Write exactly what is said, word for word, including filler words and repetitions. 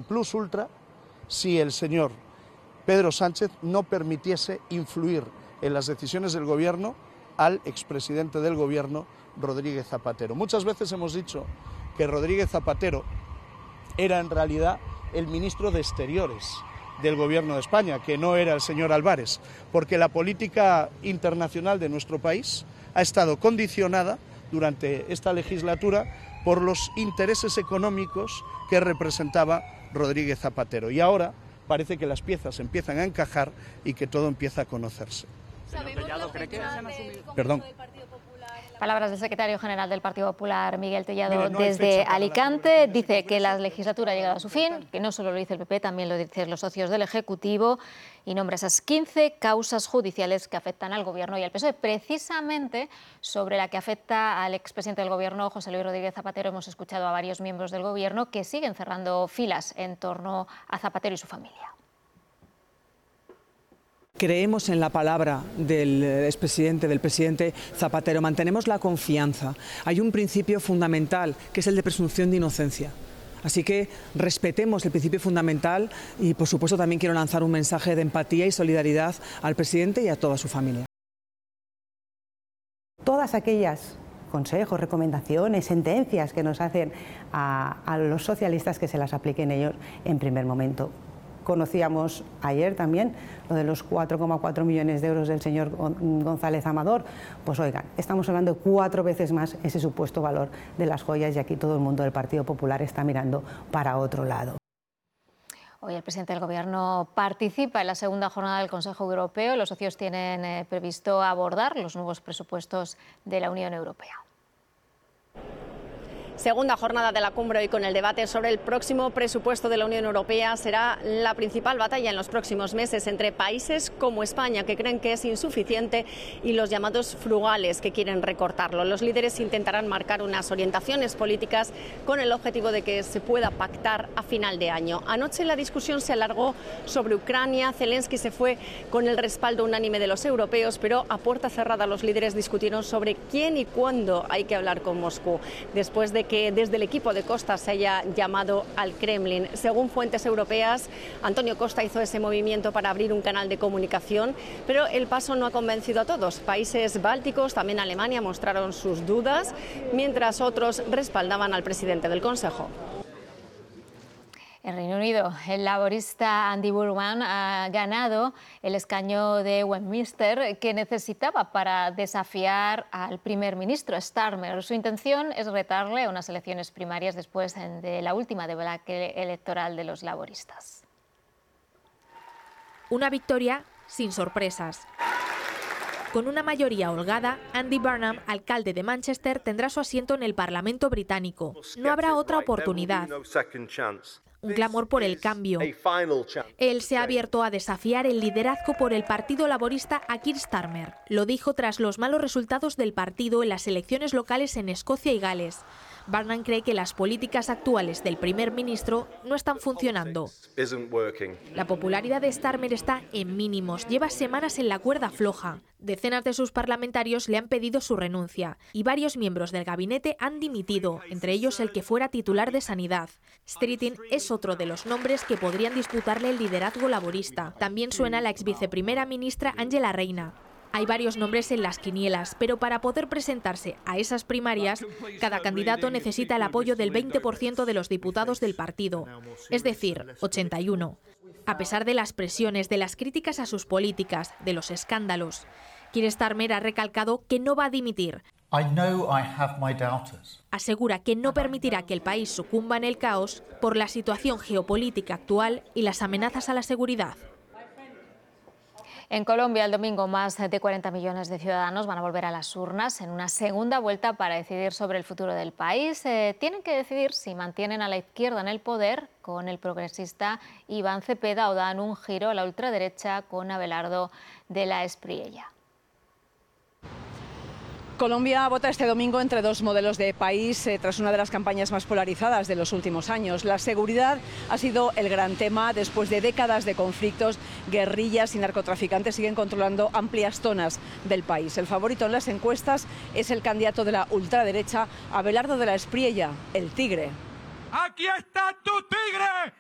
plus ultra si el señor Pedro Sánchez no permitiese influir en las decisiones del gobierno al expresidente del gobierno, Rodríguez Zapatero. Muchas veces hemos dicho que Rodríguez Zapatero era en realidad el ministro de Exteriores del gobierno de España, que no era el señor Álvarez, porque la política internacional de nuestro país ha estado condicionada durante esta legislatura por los intereses económicos que representaba Rodríguez Zapatero. Y ahora parece que las piezas empiezan a encajar y que todo empieza a conocerse. Perdón. Palabras del secretario general del Partido Popular, Miguel Tellado, Mira, no desde Alicante. Dice que la legislatura ha llegado a su fin, que no solo lo dice el P P, también lo dicen los socios del Ejecutivo, y nombra esas quince causas judiciales que afectan al Gobierno y al P S O E. Precisamente sobre la que afecta al expresidente del Gobierno, José Luis Rodríguez Zapatero, hemos escuchado a varios miembros del Gobierno que siguen cerrando filas en torno a Zapatero y su familia. Creemos en la palabra del expresidente, del presidente Zapatero, mantenemos la confianza. Hay un principio fundamental, que es el de presunción de inocencia. Así que respetemos el principio fundamental y, por supuesto, también quiero lanzar un mensaje de empatía y solidaridad al presidente y a toda su familia. Todas aquellas consejos, recomendaciones, sentencias que nos hacen a, a los socialistas, que se las apliquen ellos en primer momento. Conocíamos ayer también lo de los cuatro coma cuatro millones de euros del señor González Amador. Pues oigan, estamos hablando de cuatro veces más ese supuesto valor de las joyas, y aquí todo el mundo del Partido Popular está mirando para otro lado. Hoy el presidente del Gobierno participa en la segunda jornada del Consejo Europeo. Los socios tienen eh, previsto abordar los nuevos presupuestos de la Unión Europea. Segunda jornada de la cumbre hoy con el debate sobre el próximo presupuesto de la Unión Europea. Será la principal batalla en los próximos meses entre países como España, que creen que es insuficiente, y los llamados frugales, que quieren recortarlo. Los líderes intentarán marcar unas orientaciones políticas con el objetivo de que se pueda pactar a final de año. Anoche la discusión se alargó sobre Ucrania. Zelensky se fue con el respaldo unánime de los europeos, pero a puerta cerrada los líderes discutieron sobre quién y cuándo hay que hablar con Moscú, después de que desde el equipo de Costa se haya llamado al Kremlin. Según fuentes europeas, Antonio Costa hizo ese movimiento para abrir un canal de comunicación, pero el paso no ha convencido a todos. Países bálticos, también Alemania, mostraron sus dudas, mientras otros respaldaban al presidente del Consejo. En Reino Unido, el laborista Andy Burnham ha ganado el escaño de Westminster que necesitaba para desafiar al primer ministro Starmer. Su intención es retarle a unas elecciones primarias después de la última debacle electoral de los laboristas. Una victoria sin sorpresas. Con una mayoría holgada, Andy Burnham, alcalde de Manchester, tendrá su asiento en el Parlamento británico. No habrá otra oportunidad. Un clamor por el cambio. Él se ha abierto a desafiar el liderazgo por el Partido Laborista a Keir Starmer. Lo dijo tras los malos resultados del partido en las elecciones locales en Escocia y Gales. Burnham cree que las políticas actuales del primer ministro no están funcionando. La popularidad de Starmer está en mínimos, lleva semanas en la cuerda floja. Decenas de sus parlamentarios le han pedido su renuncia y varios miembros del gabinete han dimitido, entre ellos el que fuera titular de Sanidad. Streeting es otro de los nombres que podrían disputarle el liderazgo laborista. También suena la ex viceprimera ministra Angela Rayner. Hay varios nombres en las quinielas, pero para poder presentarse a esas primarias, cada candidato necesita el apoyo del veinte por ciento de los diputados del partido, es decir, ochenta y uno. A pesar de las presiones, de las críticas a sus políticas, de los escándalos, Keir Starmer ha recalcado que no va a dimitir. Asegura que no permitirá que el país sucumba en el caos por la situación geopolítica actual y las amenazas a la seguridad. En Colombia, el domingo, más de cuarenta millones de ciudadanos van a volver a las urnas en una segunda vuelta para decidir sobre el futuro del país. Eh, tienen que decidir si mantienen a la izquierda en el poder con el progresista Iván Cepeda o dan un giro a la ultraderecha con Abelardo de la Espriella. Colombia vota este domingo entre dos modelos de país eh, tras una de las campañas más polarizadas de los últimos años. La seguridad ha sido el gran tema. Después de décadas de conflictos, guerrillas y narcotraficantes siguen controlando amplias zonas del país. El favorito en las encuestas es el candidato de la ultraderecha, Abelardo de la Espriella, el Tigre. ¡Aquí está tu tigre!